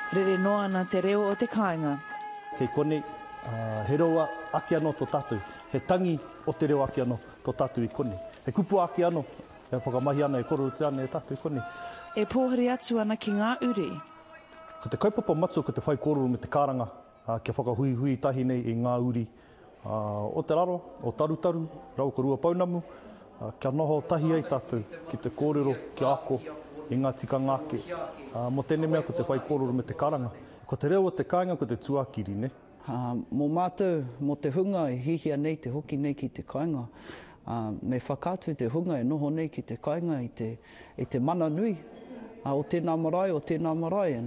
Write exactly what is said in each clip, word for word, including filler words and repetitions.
Rere noa ana te reo o te kāinga. Kei kone, uh, he roa ake anō tō tātou. He tangi o te reo ake anō tō tātou i kone. He kupu ake anō, e whakamahi ana e koro te ana e tātou i kone. E pōhari atu ana ki ngā uri. Ko te kaupapa matua ko te whai kōrero me te karanga, uh, kia whakahui hui tahi nei i ngā uri. Uh, o te raro, o tarutaru, rau ko rua paunamu, uh, kia noho tahi ai tātou ki te kōrero, ki ako, i ngā tikanga ake. Uh, mo tēnei mea ko te whai kōrero me te karanga. Ko te reo o te kāinga ko te tuakiri, ne? Uh, mō mātou, mō te hunga e hihia nei te hoki nei ki te kāinga. Uh, me whakātu te hunga e noho nei ki te kāinga i te, i te mana nui. Uh, o tēnā marae, o tēnā marae.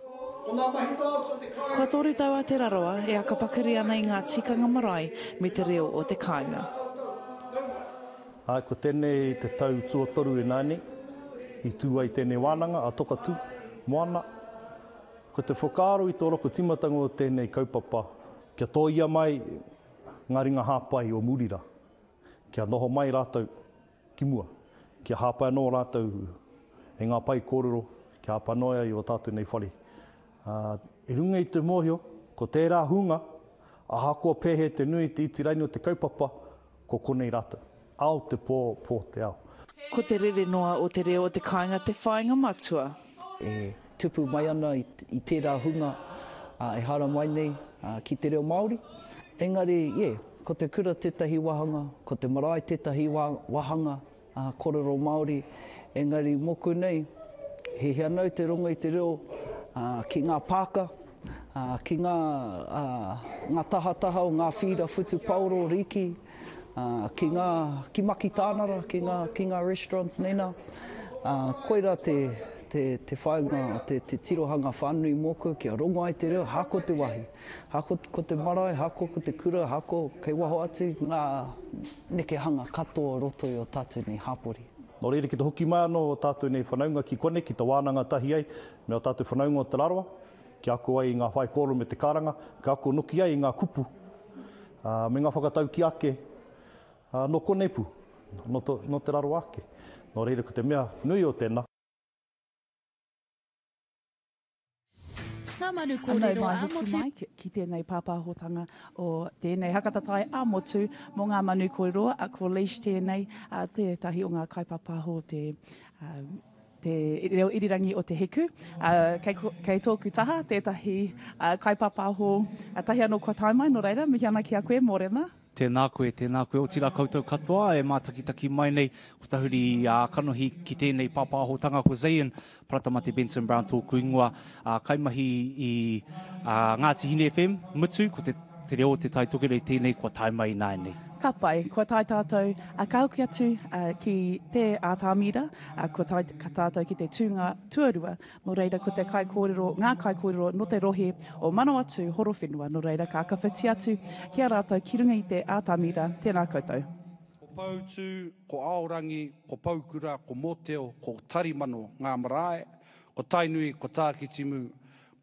Kua toru tau a te raroa e akapakari ana i ngā tikanga marae me te reo o te kāinga. Ai, ko tēnei te tau tuatoru e nāne, i tū ai tēnei wānanga, a toka tū, moana. Ko te whakaaro i tō roko timatanga o tēnei kaupapa, kia tōia mai ngā ringa hāpai o Murira. Kia noho mai rātou ki mua. Kia hāpai anō rātou e ngā pai kōrero, kia hāpai noia i o tātou nei whare. Uh, e runga i te mōhio, ko tērā hunga, a hakoa pēhe te nui te itiraini o te kaupapa, ko konei rātou. Ao te pō, pō te ao. Ko te rere noa o te reo o te kāinga te whāinga matua. E tupu mai ana i, i tērā hunga uh, e hara mai nei uh, ki te reo Māori. Engari, yeah, ko te kura tētahi wahanga, ko te marae tētahi wahanga, uh, kōrero Māori. Engari, moku nei, he hea nau te runga i te reo uh, ki ngā pāka, uh, ki ngā, uh, ngā tahataha o ngā whira whutu pauro riki, uh, ki ngā ki maki tānara, ki ngā, ki ngā restaurants nena. Uh, koira te te, te whainga, te, te tirohanga whānui moku, kia rongo ai te reo, hako te wahi. Hako ko te marae, hako ko te kura, hako kei waho atu, ngā nekehanga katoa roto i o tātou nei hapori. Nō reira ki te hoki mai anō o tātou nei whanaunga ki kone, ki te wānanga tahi ai, me o tātou whanaunga o te raroa, ki ako ai i ngā whai kōrero me te karanga, ki ako nuki ai i ngā kupu, uh, me ngā whakatau ki ake, uh, no konei pu, no, to, no te raroa ake. Nō reira ko te mea nui o tēnā. Nā manu kōrero a motu. Ki, ki tēnei pāpāhotanga o tēnei hakatatai a motu mō ngā manu kōrero a ko leish tēnei a tētahi o ngā kaipāpāho te uh, te reo irirangi o te heku. Uh, kei, kei tōku taha, tētahi uh, kaipāpāho uh, tahi anō kua taimai, no reira, mihi ana ki a koe, mōrena. Tēnā koe, tēnā koe. O tira koutou katoa, e mātakitaki mai nei, ko tahuri uh, kanohi ki tēnei pāpāhotanga ko Zayan, Pratamate Benson Brown tōku ingoa, uh, kaimahi i uh, Ngāti Hine F M, mutu, ko te, te reo te tai tokere tēnei kua taimai nai nei. Ka pai, kua tai tātou a kauki atu uh, ki te ātāmira, uh, kua tai ka tātou ki te tūnga tuarua, no reira ko te kai kōrero, ngā kai kōrero no te rohe o mano atu horo whenua, no reira ka kawhiti atu ki a rātou ki runga i te ātāmira, tēnā koutou. Ko Pautu, ko Aorangi, ko Paukura, ko Moteo, ko Tarimano, ngā marae, ko Tainui, ko Tākitimu,